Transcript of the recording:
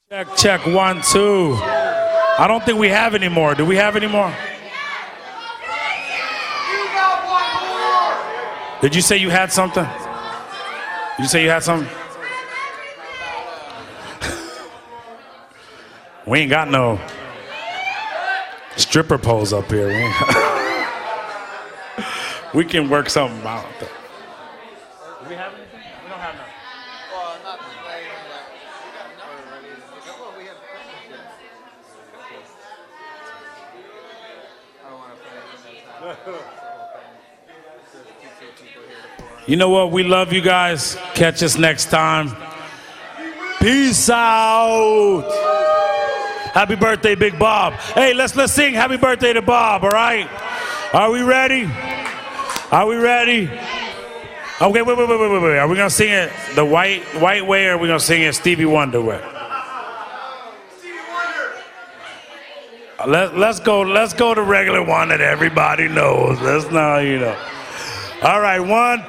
Check, check, 1, 2. I don't think we have any more. Do we have any more? Did you say you had something? Did you say you had something? We ain't got no stripper poles up here. We can work something out. Do we have anything? We don't have nothing. Well, not today. We have I don't want to play it. You know what? We love you guys. Catch us next time. Peace out. Happy birthday, Big Bob. Hey, let's sing happy birthday to Bob, all right? Are we ready? Are we ready? Okay, wait. Are we going to sing it the white way, or are we going to sing it Stevie Wonder way? Let's go the regular one that everybody knows. Let's know, you know. All right, 1,